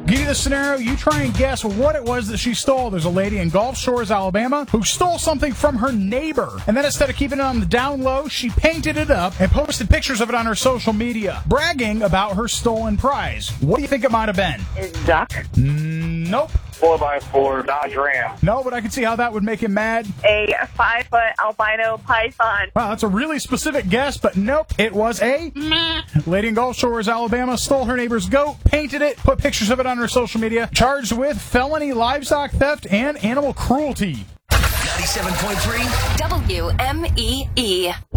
Give you the scenario, you try and guess what it was that she stole. There's a lady in Gulf Shores, Alabama, who stole something from her neighbor. And then instead of keeping it on the down low, she painted it up and posted pictures of it on her social media, bragging about her stolen prize. What do you think it might have been? Is duck? Nope. 4x4 Dodge Ram. No, but I can see how that would make him mad. A 5-foot albino python. Wow, that's a really specific guess, but nope. It was a lady in Gulf Shores, Alabama, stole her neighbor's goat, painted it, put pictures of it on her social media, charged with felony livestock theft and animal cruelty. 97.3 WMEE.